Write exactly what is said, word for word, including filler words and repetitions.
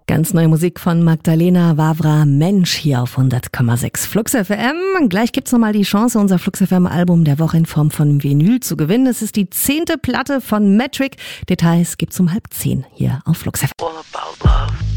Ganz neue Musik von Magdalena Vavra, Mensch, hier auf hundert Komma sechs Flux F M. Gleich gibt's nochmal die Chance, unser Flux F M Album der Woche in Form von Vinyl zu gewinnen. Es ist die zehnte Platte von Metric. Details gibt's um halb zehn hier auf Flux F M. All about love.